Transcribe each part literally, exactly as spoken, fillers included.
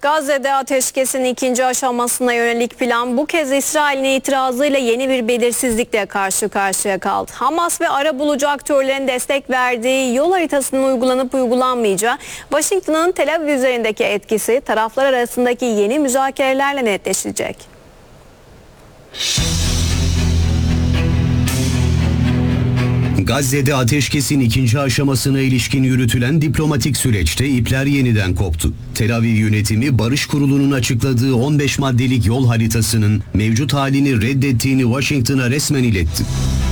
Gazze'de ateşkesin ikinci aşamasına yönelik plan bu kez İsrail'in itirazıyla yeni bir belirsizlikle karşı karşıya kaldı. Hamas ve arabulucu aktörlerin destek verdiği yol haritasının uygulanıp uygulanmayacağı, Washington'ın Tel Aviv üzerindeki etkisi taraflar arasındaki yeni müzakerelerle netleşecek. Gazze'de ateşkesin ikinci aşamasına ilişkin yürütülen diplomatik süreçte ipler yeniden koptu. Tel Aviv yönetimi Barış Kurulu'nun açıkladığı on beş maddelik yol haritasının mevcut halini reddettiğini Washington'a resmen iletti.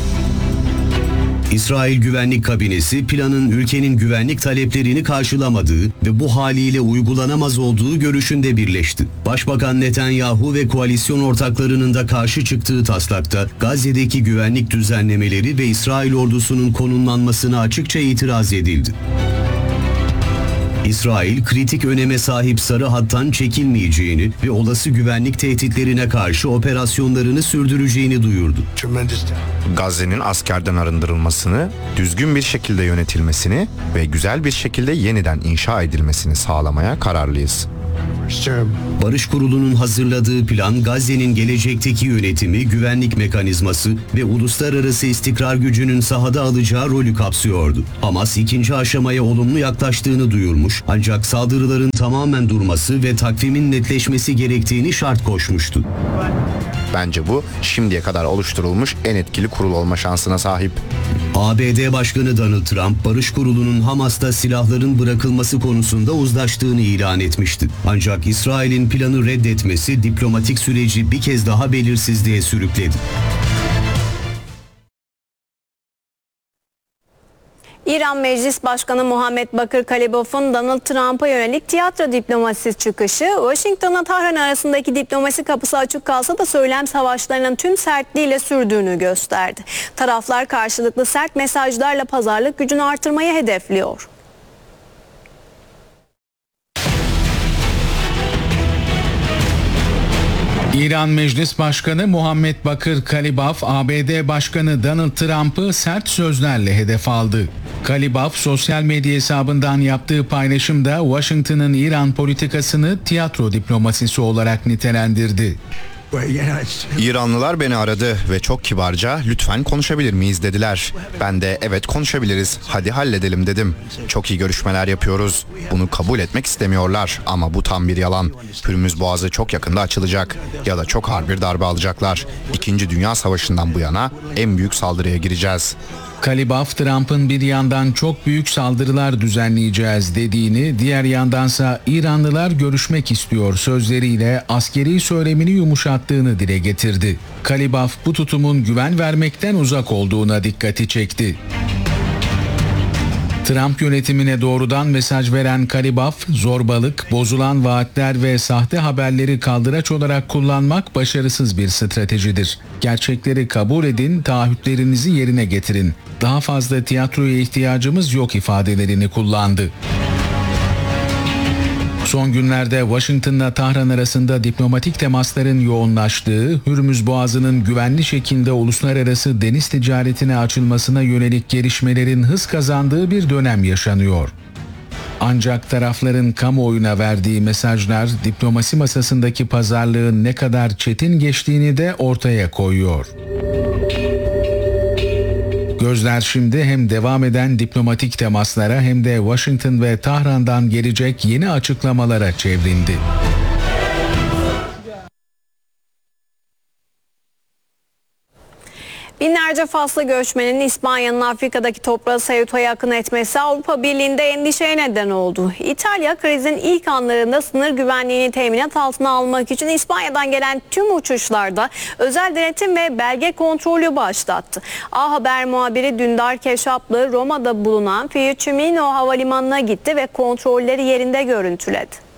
İsrail Güvenlik Kabinesi planın ülkenin güvenlik taleplerini karşılamadığı ve bu haliyle uygulanamaz olduğu görüşünde birleşti. Başbakan Netanyahu ve koalisyon ortaklarının da karşı çıktığı taslakta Gazze'deki güvenlik düzenlemeleri ve İsrail ordusunun konumlanmasına açıkça itiraz edildi. İsrail, kritik öneme sahip sarı hattan çekilmeyeceğini ve olası güvenlik tehditlerine karşı operasyonlarını sürdüreceğini duyurdu. Gazze'nin askerden arındırılmasını, düzgün bir şekilde yönetilmesini ve güzel bir şekilde yeniden inşa edilmesini sağlamaya kararlıyız. Barış Kurulu'nun hazırladığı plan Gazze'nin gelecekteki yönetimi, güvenlik mekanizması ve uluslararası istikrar gücünün sahada alacağı rolü kapsıyordu. Hamas ikinci aşamaya olumlu yaklaştığını duyurmuş, ancak saldırıların tamamen durması ve takvimin netleşmesi gerektiğini şart koşmuştu. Bence bu şimdiye kadar oluşturulmuş en etkili kurul olma şansına sahip. A B D Başkanı Donald Trump, Barış Kurulu'nun Hamas'ta silahların bırakılması konusunda uzlaştığını ilan etmişti. Ancak İsrail'in planı reddetmesi diplomatik süreci bir kez daha belirsizliğe sürükledi. İran Meclis Başkanı Muhammed Bakır Kalibaf'ın Donald Trump'a yönelik tiyatro diplomasisi çıkışı, Washington'la Tahran arasındaki diplomasi kapısı açık kalsa da söylem savaşlarının tüm sertliğiyle sürdüğünü gösterdi. Taraflar karşılıklı sert mesajlarla pazarlık gücünü artırmayı hedefliyor. İran Meclis Başkanı Muhammed Bakır Kalibaf, A B D Başkanı Donald Trump'ı sert sözlerle hedef aldı. Kalibaf, sosyal medya hesabından yaptığı paylaşımda Washington'ın İran politikasını tiyatro diplomasisi olarak nitelendirdi. İranlılar beni aradı ve çok kibarca "lütfen konuşabilir miyiz" dediler. Ben de "evet konuşabiliriz, hadi halledelim" dedim. Çok iyi görüşmeler yapıyoruz. Bunu kabul etmek istemiyorlar ama bu tam bir yalan. Hürmüz Boğazı çok yakında açılacak ya da çok ağır bir darbe alacaklar. İkinci Dünya Savaşı'ndan bu yana en büyük saldırıya gireceğiz. Kalibaf, Trump'ın bir yandan çok büyük saldırılar düzenleyeceğiz dediğini, diğer yandansa İranlılar görüşmek istiyor sözleriyle askeri söylemini yumuşattığını dile getirdi. Kalibaf, bu tutumun güven vermekten uzak olduğuna dikkati çekti. Trump yönetimine doğrudan mesaj veren Kalibaf, zorbalık, bozulan vaatler ve sahte haberleri kaldıraç olarak kullanmak başarısız bir stratejidir. Gerçekleri kabul edin, taahhütlerinizi yerine getirin. Daha fazla tiyatroya ihtiyacımız yok ifadelerini kullandı. Son günlerde Washington'la Tahran arasında diplomatik temasların yoğunlaştığı, Hürmüz Boğazı'nın güvenli şekilde uluslararası deniz ticaretine açılmasına yönelik gelişmelerin hız kazandığı bir dönem yaşanıyor. Ancak tarafların kamuoyuna verdiği mesajlar diplomasi masasındaki pazarlığın ne kadar çetin geçtiğini de ortaya koyuyor. Gözler şimdi hem devam eden diplomatik temaslara hem de Washington ve Tahran'dan gelecek yeni açıklamalara çevrildi. Binlerce Faslı göçmenin İspanya'nın Afrika'daki toprağı Ceuta'ya akın etmesi Avrupa Birliği'nde endişeye neden oldu. İtalya, krizin ilk anlarında sınır güvenliğini teminat altına almak için İspanya'dan gelen tüm uçuşlarda özel denetim ve belge kontrolü başlattı. A Haber muhabiri Dündar Keşaplı, Roma'da bulunan Fiumicino Havalimanı'na gitti ve kontrolleri yerinde görüntüledi.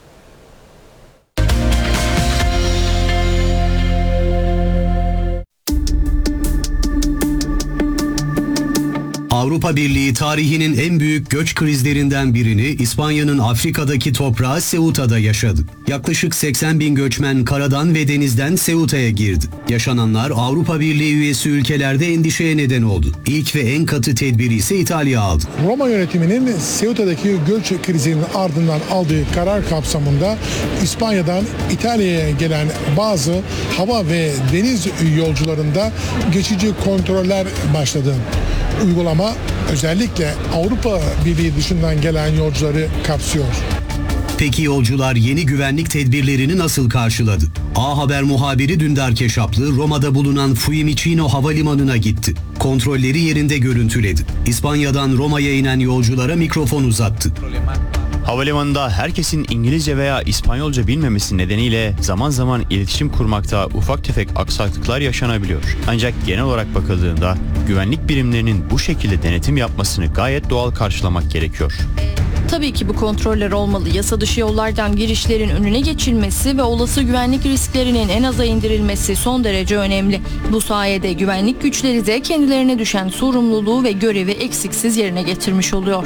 Avrupa Birliği tarihinin en büyük göç krizlerinden birini İspanya'nın Afrika'daki toprağı Ceuta'da yaşadı. Yaklaşık seksen bin göçmen karadan ve denizden Ceuta'ya girdi. Yaşananlar Avrupa Birliği üyesi ülkelerde endişeye neden oldu. İlk ve en katı tedbiri ise İtalya aldı. Roma yönetiminin Ceuta'daki göç krizinin ardından aldığı karar kapsamında İspanya'dan İtalya'ya gelen bazı hava ve deniz yolcularında geçici kontroller başladı. Uygulama özellikle Avrupa Birliği dışından gelen yolcuları kapsıyor. Peki yolcular yeni güvenlik tedbirlerini nasıl karşıladı? A Haber muhabiri Dündar Keşaplı Roma'da bulunan Fiumicino Havalimanı'na gitti. Kontrolleri yerinde görüntüledi. İspanya'dan Roma'ya inen yolculara mikrofon uzattı. Havalimanında herkesin İngilizce veya İspanyolca bilmemesi nedeniyle zaman zaman iletişim kurmakta ufak tefek aksaklıklar yaşanabiliyor. Ancak genel olarak bakıldığında güvenlik birimlerinin bu şekilde denetim yapmasını gayet doğal karşılamak gerekiyor. Tabii ki bu kontroller olmalı. Yasa dışı yollardan girişlerin önüne geçilmesi ve olası güvenlik risklerinin en aza indirilmesi son derece önemli. Bu sayede güvenlik güçleri de kendilerine düşen sorumluluğu ve görevi eksiksiz yerine getirmiş oluyor.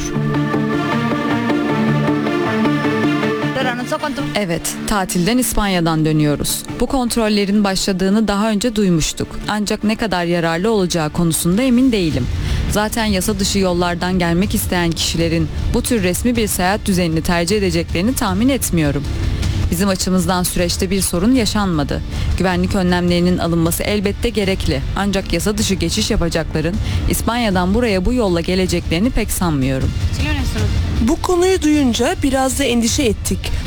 Evet, tatilden İspanya'dan dönüyoruz. Bu kontrollerin başladığını daha önce duymuştuk. Ancak ne kadar yararlı olacağı konusunda emin değilim. Zaten yasa dışı yollardan gelmek isteyen kişilerin bu tür resmi bir seyahat düzenini tercih edeceklerini tahmin etmiyorum. Bizim açımızdan süreçte bir sorun yaşanmadı. Güvenlik önlemlerinin alınması elbette gerekli. Ancak yasa dışı geçiş yapacakların İspanya'dan buraya bu yolla geleceklerini pek sanmıyorum. Bu konuyu duyunca biraz da endişe ettik.